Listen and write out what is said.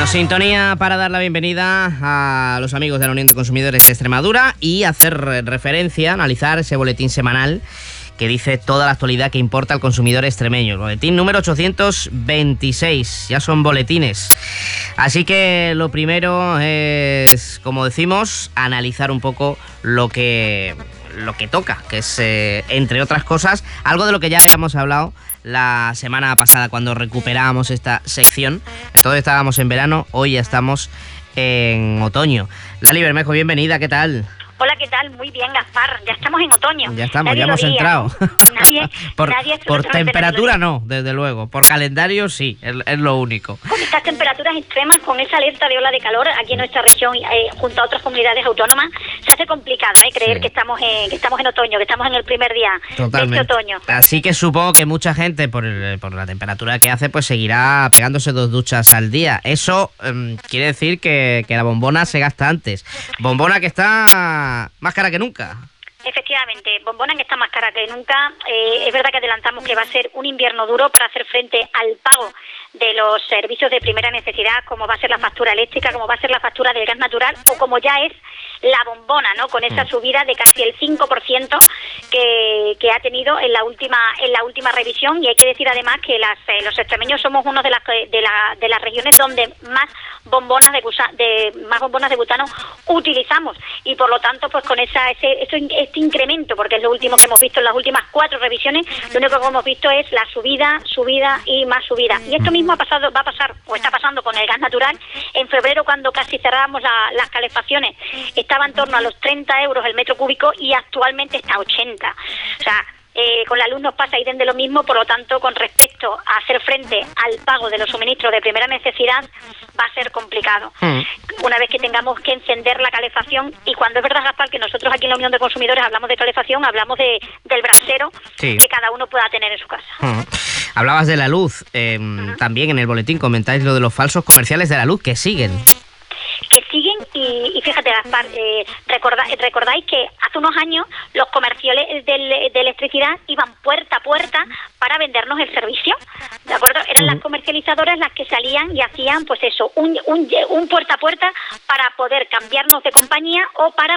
Bueno, sintonía para dar la bienvenida a los amigos de la Unión de Consumidores de Extremadura y hacer referencia, analizar ese boletín semanal que dice toda la actualidad que importa al consumidor extremeño. El boletín número 826, ya son boletines. Así que lo primero es, como decimos, analizar un poco lo que toca, que es, entre otras cosas, algo de lo que ya habíamos hablado la semana pasada cuando recuperábamos esta sección. Entonces estábamos en verano, hoy ya estamos en otoño. Lali Bermejo, bienvenida, ¿qué tal? Hola, ¿qué tal? Muy bien, Gaspar. Ya estamos en otoño. Ya estamos, nadie ya hemos entrado. Nadie por temperatura no, desde luego. Por calendario sí, es lo único. Con estas temperaturas extremas, con esa alerta de ola de calor aquí en nuestra región, junto a otras comunidades autónomas, se hace complicado creer que estamos en otoño, que estamos en el primer día de este otoño. Así que supongo que mucha gente, por la temperatura que hace, pues seguirá pegándose 2 duchas al día. Eso quiere decir que la bombona se gasta antes. Bombona que está más cara que nunca. Efectivamente, bombona que está más cara que nunca. Es verdad que adelantamos que va a ser un invierno duro para hacer frente al pago de los servicios de primera necesidad, como va a ser la factura eléctrica, como va a ser la factura del gas natural, o como ya es la bombona, ¿no? Con esa subida de casi el 5% que ha tenido en la última revisión. Y hay que decir además que los extremeños somos una de las regiones donde más bombonas de butano utilizamos, y por lo tanto pues con este incremento, porque es lo último que hemos visto en las últimas 4 revisiones, lo único que hemos visto es la subida y más subida. Y esto mismo va a pasar o está pasando con el gas natural. En febrero, cuando casi cerrábamos las calefacciones, estaba en torno a los 30 euros el metro cúbico y actualmente está a 80. O sea, con la luz nos pasa idem de lo mismo. Por lo tanto, con respecto a hacer frente al pago de los suministros de primera necesidad, va a ser complicado. Una vez que tengamos que encender la calefacción, y cuando es verdad, Gaspar, que nosotros aquí en la Unión de Consumidores hablamos de calefacción, hablamos del brasero que cada uno pueda tener en su casa. Hablabas de la luz, también en el boletín comentáis lo de los falsos comerciales de la luz que siguen. Y fíjate, Gaspar, recordáis que hace unos años los comerciales de electricidad iban puerta a puerta para vendernos el servicio, ¿de acuerdo? Eran las comercializadoras las que salían y hacían, pues eso, un puerta a puerta para poder cambiarnos de compañía o para